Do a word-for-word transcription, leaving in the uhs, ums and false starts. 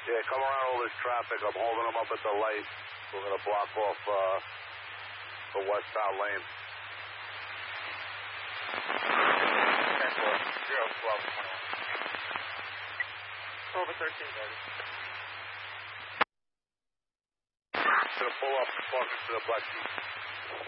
Yeah, come around all this traffic. I'm holding them up at the light. We're going to block off uh, the westbound lane. ten four, zero, twelve, twenty-one. Over thirteen, baby. Going to pull up and plug into the black Jeep.